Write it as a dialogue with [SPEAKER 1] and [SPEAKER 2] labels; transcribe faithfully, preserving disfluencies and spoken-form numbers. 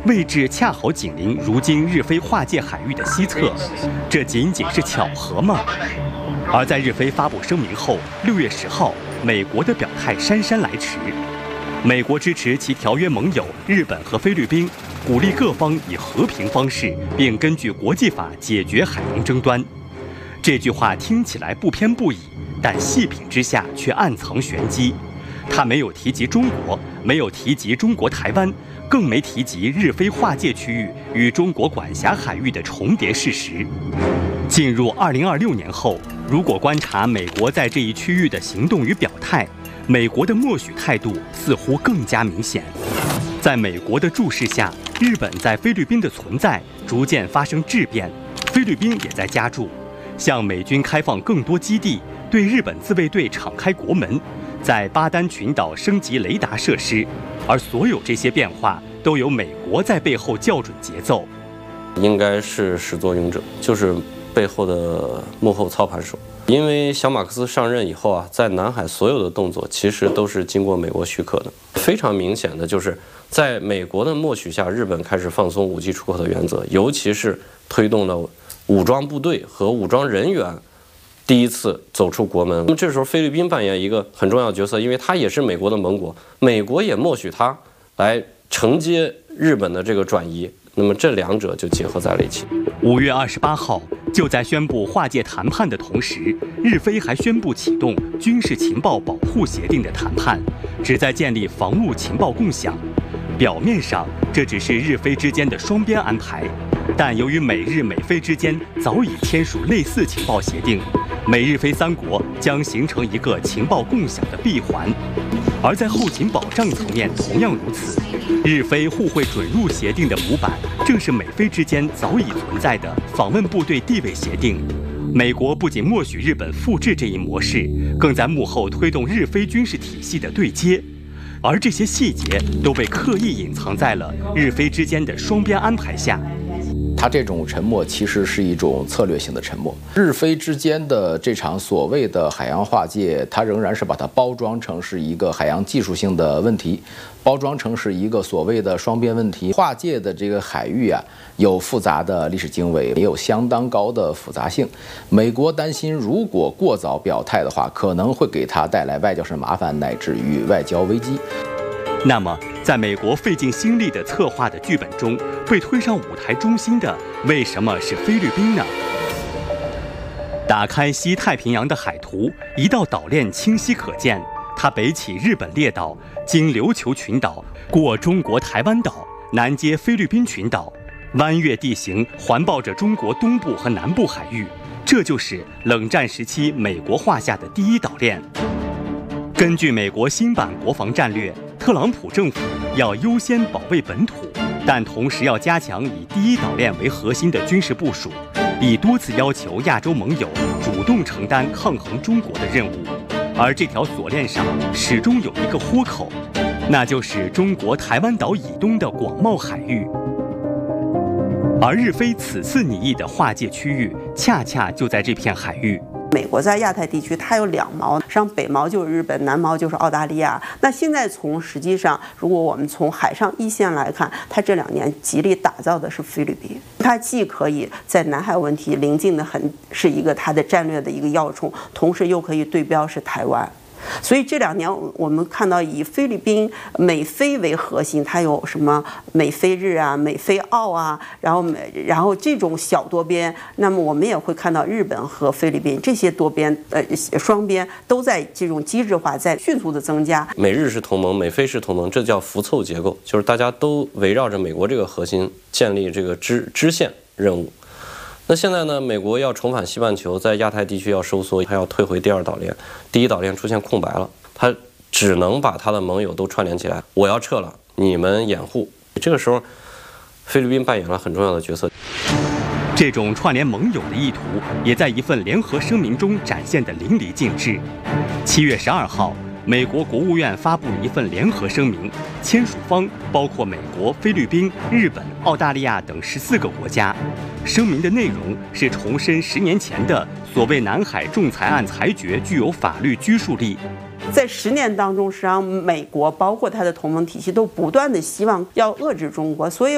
[SPEAKER 1] 位置恰好紧邻如今日菲划界海域的西侧，这仅仅是巧合吗？而在日菲发布声明后，六月十号，美国的表态姗姗来迟。美国支持其条约盟友日本和菲律宾，鼓励各方以和平方式，并根据国际法解决海洋争端。这句话听起来不偏不倚，但细品之下却暗藏玄机。他没有提及中国，没有提及中国台湾，更没提及日菲划界区域与中国管辖海域的重叠事实。进入二零二六年后，如果观察美国在这一区域的行动与表态，美国的默许态度似乎更加明显。在美国的注视下，日本在菲律宾的存在逐渐发生质变，菲律宾也在加注，向美军开放更多基地，对日本自卫队敞开国门，在巴丹群岛升级雷达设施，而所有这些变化都由美国在背后校准节奏。
[SPEAKER 2] 应该是始作俑者，就是背后的幕后操盘手。因为小马克思上任以后啊，在南海所有的动作其实都是经过美国许可的。非常明显的就是在美国的默许下，日本开始放松武器出口的原则，尤其是推动了武装部队和武装人员第一次走出国门。那么这时候菲律宾扮演一个很重要的角色，因为它也是美国的盟国，美国也默许它来承接日本的这个转移。那么这两者就结合在了一起。
[SPEAKER 1] 五月二十八号，就在宣布划界谈判的同时，日菲还宣布启动军事情报保护协定的谈判，旨在建立防务情报共享。表面上这只是日菲之间的双边安排，但由于美日美菲之间早已签署类似情报协定，美日菲三国将形成一个情报共享的闭环。而在后勤保障层面同样如此，日菲互惠准入协定的补板正是美菲之间早已存在的访问部队地位协定。美国不仅默许日本复制这一模式，更在幕后推动日菲军事体系的对接，而这些细节都被刻意隐藏在了日菲之间的双边安排下。
[SPEAKER 3] 他这种沉默其实是一种策略性的沉默。日菲之间的这场所谓的海洋划界，它仍然是把它包装成是一个海洋技术性的问题，包装成是一个所谓的双边问题。划界的这个海域啊，有复杂的历史经纬，也有相当高的复杂性。美国担心，如果过早表态的话，可能会给他带来外交上麻烦，乃至于外交危机。
[SPEAKER 1] 那么，在美国费尽心力的策划的剧本中，被推上舞台中心的为什么是菲律宾呢？打开西太平洋的海图，一道岛链清晰可见，它北起日本列岛，经琉球群岛，过中国台湾岛，南接菲律宾群岛，弯月地形环抱着中国东部和南部海域，这就是冷战时期美国画下的第一岛链。根据美国新版国防战略，特朗普政府要优先保卫本土，但同时要加强以第一岛链为核心的军事部署，以多次要求亚洲盟友主动承担抗衡中国的任务。而这条锁链上始终有一个豁口，那就是中国台湾岛以东的广袤海域。而日菲此次拟议的划界区域，恰恰就在这片海域。
[SPEAKER 4] 美国在亚太地区，它有两毛，实际上北毛就是日本，南毛就是澳大利亚。那现在从实际上，如果我们从海上一线来看，它这两年极力打造的是菲律宾，它既可以在南海问题临近的很是一个它的战略的一个要冲，同时又可以对标是台湾。所以这两年我们看到以菲律宾美菲为核心，它有什么美菲日啊、美菲澳啊，然后然后这种小多边，那么我们也会看到日本和菲律宾这些多边呃双边都在这种机制化在迅速的增加。
[SPEAKER 2] 美日是同盟，美菲是同盟，这叫辐凑结构，就是大家都围绕着美国这个核心建立这个支支线任务。那现在呢，美国要重返西半球，在亚太地区要收缩，还要退回第二岛链，第一岛链出现空白了，他只能把他的盟友都串联起来，我要撤了，你们掩护。这个时候，菲律宾扮演了很重要的角色。
[SPEAKER 1] 这种串联盟友的意图，也在一份联合声明中展现得淋漓尽致。七月十二号，美国国务院发布一份联合声明，签署方包括美国、菲律宾、日本、澳大利亚等十四个国家。声明的内容是重申十年前的所谓南海仲裁案裁决具有法律拘束力。
[SPEAKER 4] 在十年当中，实际上美国包括它的同盟体系都不断的希望要遏制中国，所以